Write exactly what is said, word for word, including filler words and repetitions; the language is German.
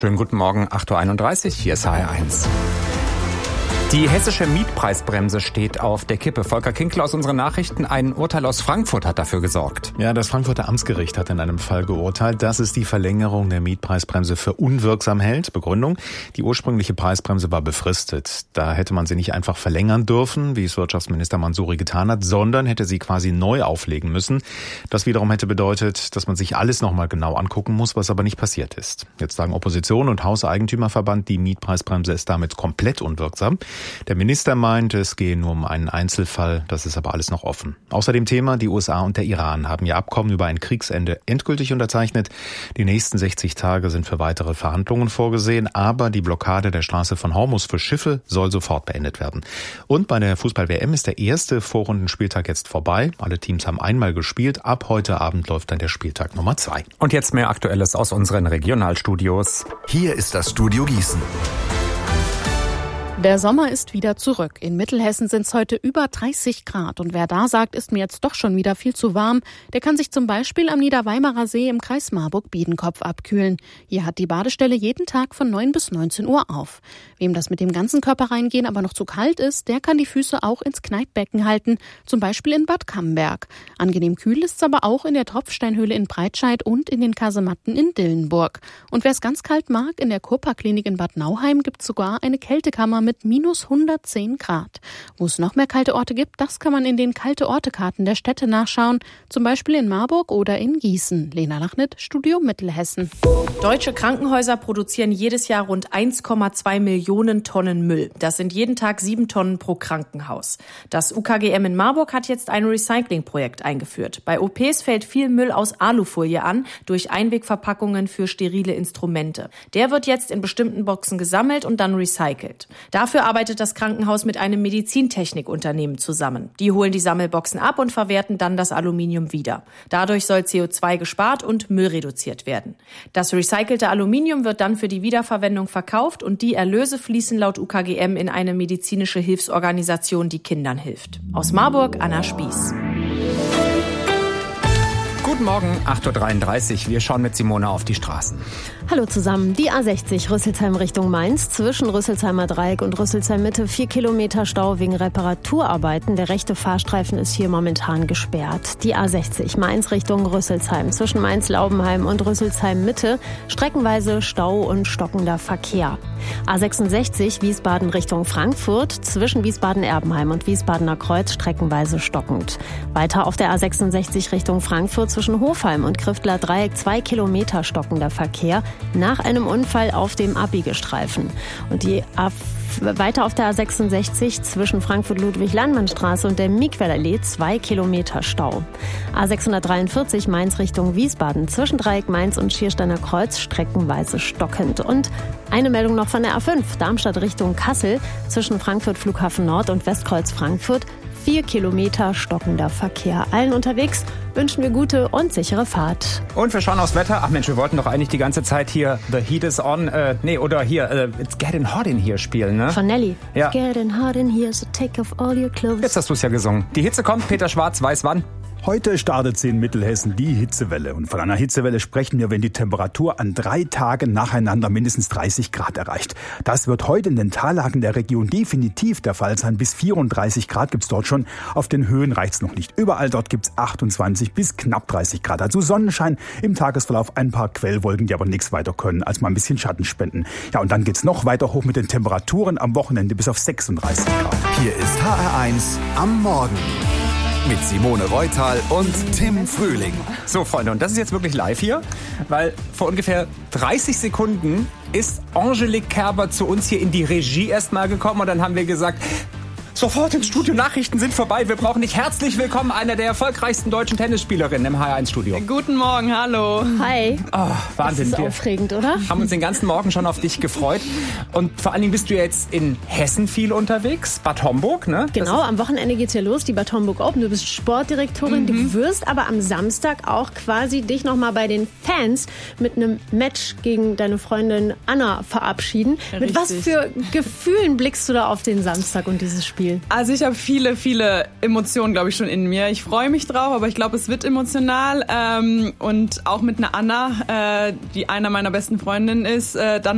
Schönen guten Morgen, acht Uhr einunddreißig, hier ist H R eins. Die hessische Mietpreisbremse steht auf der Kippe. Volker Kinkler aus unseren Nachrichten. Ein Urteil aus Frankfurt hat dafür gesorgt. Ja, das Frankfurter Amtsgericht hat in einem Fall geurteilt, dass es die Verlängerung der Mietpreisbremse für unwirksam hält. Begründung: Die ursprüngliche Preisbremse war befristet. Da hätte man sie nicht einfach verlängern dürfen, wie es Wirtschaftsminister Mansouri getan hat, sondern hätte sie quasi neu auflegen müssen. Das wiederum hätte bedeutet, dass man sich alles nochmal genau angucken muss, was aber nicht passiert ist. Jetzt sagen Opposition und Hauseigentümerverband, die Mietpreisbremse ist damit komplett unwirksam. Der Minister meint, es gehe nur um einen Einzelfall, das ist aber alles noch offen. Außerdem Thema: Die U S A und der Iran haben ihr Abkommen über ein Kriegsende endgültig unterzeichnet. Die nächsten sechzig Tage sind für weitere Verhandlungen vorgesehen, aber die Blockade der Straße von Hormuz für Schiffe soll sofort beendet werden. Und bei der Fußball-W M ist der erste Vorrundenspieltag jetzt vorbei. Alle Teams haben einmal gespielt. Ab heute Abend läuft dann der Spieltag Nummer zwei. Und jetzt mehr Aktuelles aus unseren Regionalstudios. Hier ist das Studio Gießen. Der Sommer ist wieder zurück. In Mittelhessen sind es heute über dreißig Grad. Und wer da sagt, ist mir jetzt doch schon wieder viel zu warm, der kann sich zum Beispiel am Niederweimarer See im Kreis Marburg-Biedenkopf abkühlen. Hier hat die Badestelle jeden Tag von neun bis neunzehn Uhr auf. Wem das mit dem ganzen Körper reingehen aber noch zu kalt ist, der kann die Füße auch ins Kneippbecken halten, zum Beispiel in Bad Camberg. Angenehm kühl ist es aber auch in der Tropfsteinhöhle in Breitscheid und in den Kasematten in Dillenburg. Und wer es ganz kalt mag, in der Kurpa-Klinik in Bad Nauheim gibt es sogar eine Kältekammer mit mit minus hundertzehn Grad. Wo es noch mehr kalte Orte gibt, das kann man in den Kalte-Orte-Karten der Städte nachschauen, zum Beispiel in Marburg oder in Gießen. Lena Lachnitt, Studio Mittelhessen. Deutsche Krankenhäuser produzieren jedes Jahr rund eins Komma zwei Millionen Tonnen Müll. Das sind jeden Tag sieben Tonnen pro Krankenhaus. Das U K G M in Marburg hat jetzt ein Recyclingprojekt eingeführt. Bei O Ps fällt viel Müll aus Alufolie an, durch Einwegverpackungen für sterile Instrumente. Der wird jetzt in bestimmten Boxen gesammelt und dann recycelt. Dafür arbeitet das Krankenhaus mit einem Medizintechnikunternehmen zusammen. Die holen die Sammelboxen ab und verwerten dann das Aluminium wieder. Dadurch soll C O zwei gespart und Müll reduziert werden. Das recycelte Aluminium wird dann für die Wiederverwendung verkauft und die Erlöse fließen laut U K G M in eine medizinische Hilfsorganisation, die Kindern hilft. Aus Marburg, Anna Spieß. Guten Morgen, acht Uhr dreiunddreißig. Wir schauen mit Simone auf die Straßen. Hallo zusammen. Die A sechzig Rüsselsheim Richtung Mainz. Zwischen Rüsselsheimer Dreieck und Rüsselsheim Mitte vier Kilometer Stau wegen Reparaturarbeiten. Der rechte Fahrstreifen ist hier momentan gesperrt. Die A sechzig Mainz Richtung Rüsselsheim. Zwischen Mainz-Laubenheim und Rüsselsheim Mitte streckenweise Stau und stockender Verkehr. A sechsundsechzig Wiesbaden Richtung Frankfurt. Zwischen Wiesbaden-Erbenheim und Wiesbadener Kreuz streckenweise stockend. Weiter auf der A sechsundsechzig Richtung Frankfurt zwischen Hofheim und Kriftler Dreieck zwei Kilometer stockender Verkehr nach einem Unfall auf dem Abbiegestreifen. Und die A weiter auf der A sechsundsechzig zwischen Frankfurt-Ludwig-Landmann-Straße und der Miquelallee zwei Kilometer Stau. A sechshundertdreiundvierzig Mainz Richtung Wiesbaden zwischen Dreieck Mainz und Schiersteiner Kreuz streckenweise stockend. Und eine Meldung noch von der A fünf Darmstadt Richtung Kassel zwischen Frankfurt Flughafen Nord und Westkreuz Frankfurt vier Kilometer stockender Verkehr. Allen unterwegs wünschen wir gute und sichere Fahrt. Und wir schauen aufs Wetter. Ach Mensch, wir wollten doch eigentlich die ganze Zeit hier The Heat is on, äh, nee, oder hier äh, It's Getting Hot in Here spielen, ne? Von Nelly. Ja. It's getting hot in here, so take off all your clothes. Jetzt hast du es ja gesungen. Die Hitze kommt, Peter Schwarz weiß wann. Heute startet sie in Mittelhessen die Hitzewelle. Und von einer Hitzewelle sprechen wir, wenn die Temperatur an drei Tagen nacheinander mindestens dreißig Grad erreicht. Das wird heute in den Tallagen der Region definitiv der Fall sein. Bis vierunddreißig Grad gibt's dort schon. Auf den Höhen reicht's noch nicht. Überall dort gibt's achtundzwanzig bis knapp dreißig Grad. Also Sonnenschein, im Tagesverlauf ein paar Quellwolken, die aber nichts weiter können, als mal ein bisschen Schatten spenden. Ja, und dann geht's noch weiter hoch mit den Temperaturen am Wochenende bis auf sechsunddreißig Grad. Hier ist H R eins am Morgen. Mit Simone Reutal und Tim Frühling. So, Freunde, und das ist jetzt wirklich live hier, weil vor ungefähr dreißig Sekunden ist Angelique Kerber zu uns hier in die Regie erstmal gekommen und dann haben wir gesagt, sofort ins Studio, Nachrichten sind vorbei, wir brauchen dich. Herzlich willkommen, einer der erfolgreichsten deutschen Tennisspielerinnen im H R eins Studio. Guten Morgen, hallo. Hi. Oh, Wahnsinn. Das ist wir aufregend, oder? Haben uns den ganzen Morgen schon auf dich gefreut. Und vor allen Dingen bist du jetzt in Hessen viel unterwegs, Bad Homburg, ne? Genau, am Wochenende geht's ja los, die Bad Homburg Open. Du bist Sportdirektorin, mhm. du wirst aber am Samstag auch quasi dich nochmal bei den Fans mit einem Match gegen deine Freundin Anna verabschieden. Richtig. Mit was für Gefühlen blickst du da auf den Samstag und dieses Spiel? Also ich habe viele, viele Emotionen, glaube ich, schon in mir. Ich freue mich drauf, aber ich glaube, es wird emotional. Ähm, und auch mit einer Anna, äh, die einer meiner besten Freundinnen ist, äh, dann